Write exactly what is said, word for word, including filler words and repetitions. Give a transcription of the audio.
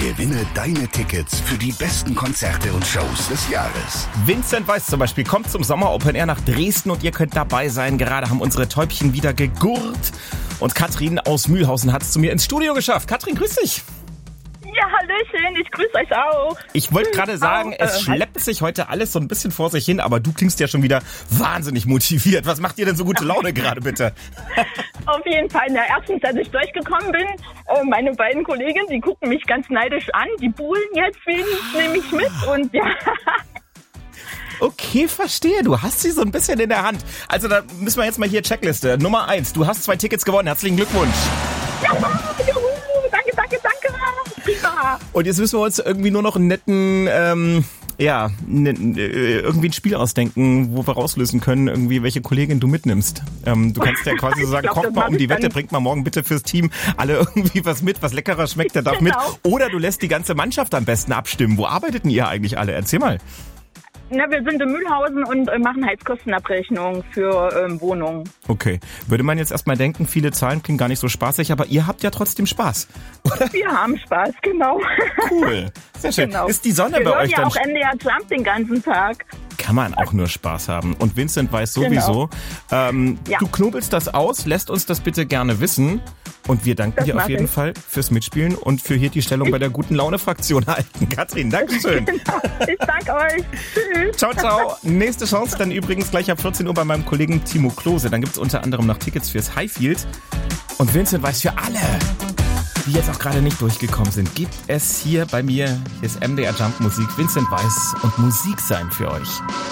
Gewinne deine Tickets für die besten Konzerte und Shows des Jahres. Vincent Weiss zum Beispiel kommt zum Sommer Open Air nach Dresden und ihr könnt dabei sein. Gerade haben unsere Täubchen wieder gegurrt. Und Katrin aus Mühlhausen hat es zu mir ins Studio geschafft. Katrin, grüß dich. Ja, hallöchen, ich grüße euch auch. Ich wollte gerade sagen, auch, es äh, schleppt sich heute alles so ein bisschen vor sich hin, aber du klingst ja schon wieder wahnsinnig motiviert. Was macht dir denn so gute Laune gerade, bitte? Auf jeden Fall. Na, erstens, als ich durchgekommen bin, äh, meine beiden Kollegen, die gucken mich ganz neidisch an. Die buhlen jetzt, wen nehme ich mit und ja... Okay, verstehe. Du hast sie so ein bisschen in der Hand. Also da müssen wir jetzt mal hier Checkliste. Nummer eins, du hast zwei Tickets gewonnen. Herzlichen Glückwunsch. Ja, juhu, danke, danke, danke. Prima. Und jetzt müssen wir uns irgendwie nur noch einen netten, ähm, ja, ne, äh, irgendwie ein Spiel ausdenken, wo wir rauslösen können, irgendwie welche Kollegin du mitnimmst. Ähm, du kannst ja quasi so sagen, glaub, kocht das mal mach um die ich Wette, dann. bringt mal morgen bitte fürs Team alle irgendwie was mit, was leckerer schmeckt, der darf Genau. mit. Oder du lässt die ganze Mannschaft am besten abstimmen. Wo arbeitet denn ihr eigentlich alle? Erzähl mal. Na, wir sind in Mühlhausen und äh, machen Heizkostenabrechnung für ähm, Wohnungen. Okay. Würde man jetzt erstmal denken, viele Zahlen klingen gar nicht so spaßig, aber ihr habt ja trotzdem Spaß. Oder? Wir haben Spaß, genau. Cool. Sehr schön. Genau. Ist die Sonne wir bei hören euch ja dann? auch N D R Jump den ganzen Tag. Kann man auch nur Spaß haben. Und Vincent weiß sowieso. Ähm, Ja. Du knobelst das aus, lässt uns das bitte gerne wissen. Und wir danken Das dir auf mach jeden ich. Fall fürs Mitspielen und für hier die Stellung bei der guten Laune-Fraktion halten. Katrin, Dankeschön. Ich danke euch. Tschüss. Ciao, ciao. Nächste Chance dann übrigens gleich ab vierzehn Uhr bei meinem Kollegen Timo Klose. Dann gibt's unter anderem noch Tickets fürs Highfield. Und Vincent weiß für alle, die jetzt auch gerade nicht durchgekommen sind, gibt es hier bei mir, hier ist M D R Jump Musik, Vincent Weiss und Musik sein für euch.